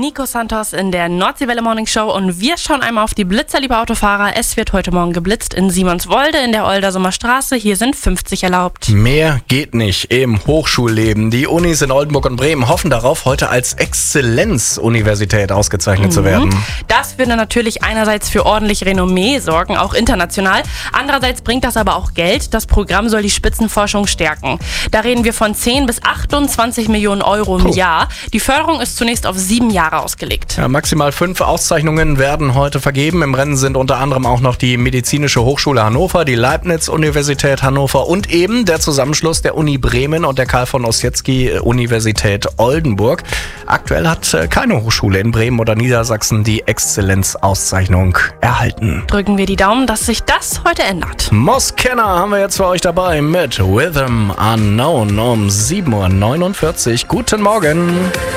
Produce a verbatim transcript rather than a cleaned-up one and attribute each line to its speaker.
Speaker 1: Nico Santos in der Nordseewelle Morning Show und wir schauen einmal auf die Blitzer, liebe Autofahrer. Es wird heute Morgen geblitzt in Simonswolde in der Oldersumer Straße. Hier sind fünfzig erlaubt.
Speaker 2: Mehr geht nicht im Hochschulleben. Die Unis in Oldenburg und Bremen hoffen darauf, heute als Exzellenzuniversität ausgezeichnet mhm. zu werden.
Speaker 1: Das würde natürlich einerseits für ordentlich Renommee sorgen, auch international. Andererseits bringt das aber auch Geld. Das Programm soll die Spitzenforschung stärken. Da reden wir von zehn bis achtundzwanzig Millionen Euro im Puh. Jahr. Die Förderung ist zunächst auf sieben Jahre ausgelegt.
Speaker 2: Ja, maximal fünf Auszeichnungen werden heute vergeben. Im Rennen sind unter anderem auch noch die Medizinische Hochschule Hannover, die Leibniz-Universität Hannover und eben der Zusammenschluss der Uni Bremen und der Karl von Ossietzky-Universität Oldenburg. Aktuell hat keine Hochschule in Bremen oder Niedersachsen die Exzellenzauszeichnung erhalten.
Speaker 1: Drücken wir die Daumen, dass sich das heute ändert.
Speaker 2: Moskenner haben wir jetzt für euch dabei mit Rhythm Unknown um sieben Uhr neunundvierzig. Guten Morgen.